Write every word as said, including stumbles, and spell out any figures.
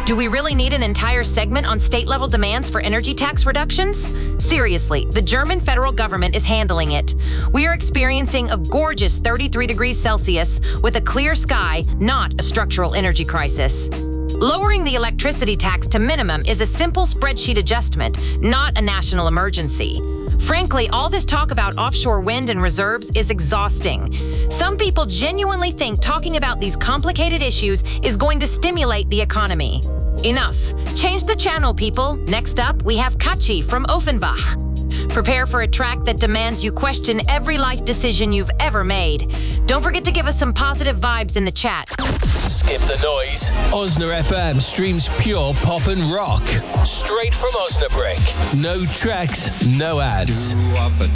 Do we really need an entire segment on state-level demands for energy tax reductions? Seriously, the German federal government is handling it. We are experiencing a gorgeous thirty-three degrees Celsius with a clear sky, not a structural energy crisis. Lowering the electricity tax to minimum is a simple spreadsheet adjustment, not a national emergency. Frankly, all this talk about offshore wind and reserves is exhausting. Some people genuinely think talking about these complicated issues is going to stimulate the economy. Enough. Change the channel, people. Next up, we have Kachi from Offenbach. Prepare for a track that demands you question every life decision you've ever made. Don't forget to give us some positive vibes in the chat. Skip the noise. Osna F M streams pure pop and rock. Straight from Osnabrück. No tracks, no ads. Do up a